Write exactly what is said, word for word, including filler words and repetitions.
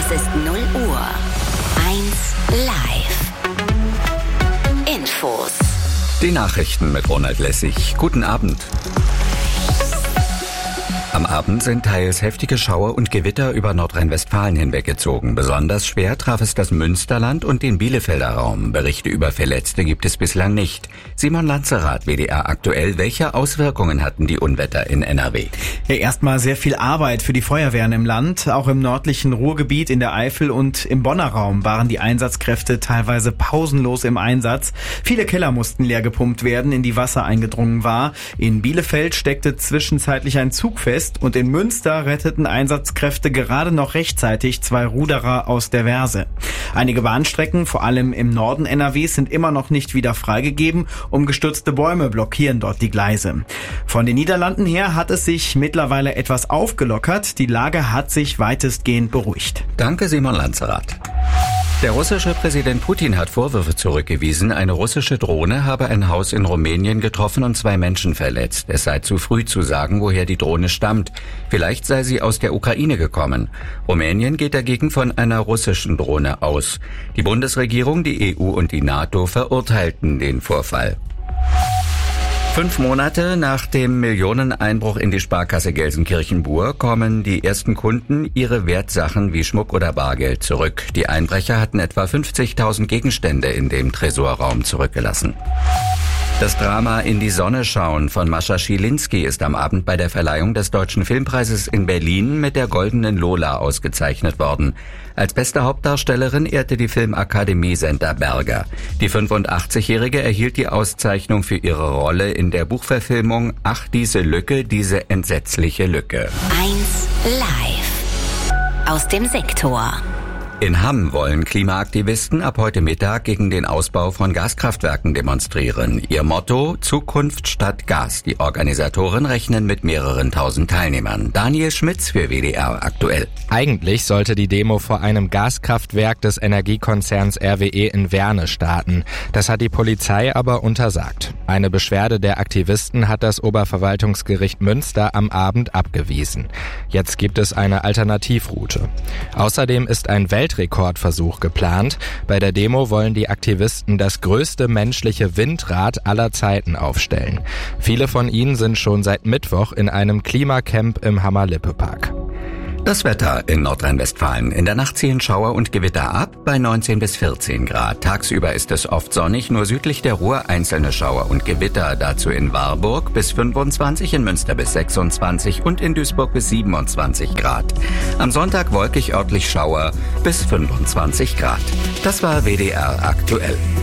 Es ist null Uhr. eins live. Infos. Die Nachrichten mit Ronald Lessig. Guten Abend. Am Abend sind teils heftige Schauer und Gewitter über Nordrhein-Westfalen hinweggezogen. Besonders schwer traf es das Münsterland und den Bielefelder Raum. Berichte über Verletzte gibt es bislang nicht. Simon Lanzerath, W D R aktuell. Welche Auswirkungen hatten die Unwetter in N R W? Ja, erstmal sehr viel Arbeit für die Feuerwehren im Land. Auch im nördlichen Ruhrgebiet, in der Eifel und im Bonner Raum waren die Einsatzkräfte teilweise pausenlos im Einsatz. Viele Keller mussten leer gepumpt werden, in die Wasser eingedrungen war. In Bielefeld steckte zwischenzeitlich ein Zug fest. Und in Münster retteten Einsatzkräfte gerade noch rechtzeitig zwei Ruderer aus der Verse. Einige Bahnstrecken, vor allem im Norden N R Ws, sind immer noch nicht wieder freigegeben. Umgestürzte Bäume blockieren dort die Gleise. Von den Niederlanden her hat es sich mittlerweile etwas aufgelockert. Die Lage hat sich weitestgehend beruhigt. Danke, Simon Lanzerath. Der russische Präsident Putin hat Vorwürfe zurückgewiesen, eine russische Drohne habe ein Haus in Rumänien getroffen und zwei Menschen verletzt. Es sei zu früh zu sagen, woher die Drohne stammt. Vielleicht sei sie aus der Ukraine gekommen. Rumänien geht dagegen von einer russischen Drohne aus. Die Bundesregierung, die E U und die NATO verurteilten den Vorfall. Fünf Monate nach dem Millioneneinbruch in die Sparkasse Gelsenkirchen-Bur kommen die ersten Kunden ihre Wertsachen wie Schmuck oder Bargeld zurück. Die Einbrecher hatten etwa fünfzigtausend Gegenstände in dem Tresorraum zurückgelassen. Das Drama In die Sonne schauen von Mascha Schilinski ist am Abend bei der Verleihung des Deutschen Filmpreises in Berlin mit der Goldenen Lola ausgezeichnet worden. Als beste Hauptdarstellerin ehrte die Filmakademie Senta Berger. Die fünfundachtzigjährige erhielt die Auszeichnung für ihre Rolle in der Buchverfilmung Ach, diese Lücke, diese entsetzliche Lücke. eins live. Aus dem Sektor. In Hamm wollen Klimaaktivisten ab heute Mittag gegen den Ausbau von Gaskraftwerken demonstrieren. Ihr Motto: Zukunft statt Gas. Die Organisatoren rechnen mit mehreren tausend Teilnehmern. Daniel Schmitz für W D R aktuell. Eigentlich sollte die Demo vor einem Gaskraftwerk des Energiekonzerns R W E in Werne starten. Das hat die Polizei aber untersagt. Eine Beschwerde der Aktivisten hat das Oberverwaltungsgericht Münster am Abend abgewiesen. Jetzt gibt es eine Alternativroute. Außerdem ist ein Weltrekordversuch geplant. Bei der Demo wollen die Aktivisten das größte menschliche Windrad aller Zeiten aufstellen. Viele von ihnen sind schon seit Mittwoch in einem Klimacamp im Hammer-Lippe-Park. Das Wetter in Nordrhein-Westfalen. In der Nacht ziehen Schauer und Gewitter ab bei neunzehn bis vierzehn Grad. Tagsüber ist es oft sonnig, nur südlich der Ruhr einzelne Schauer und Gewitter. Dazu in Warburg bis fünfundzwanzig, in Münster bis sechsundzwanzig und in Duisburg bis siebenundzwanzig Grad. Am Sonntag wolkig, örtlich Schauer bis fünfundzwanzig Grad. Das war W D R aktuell.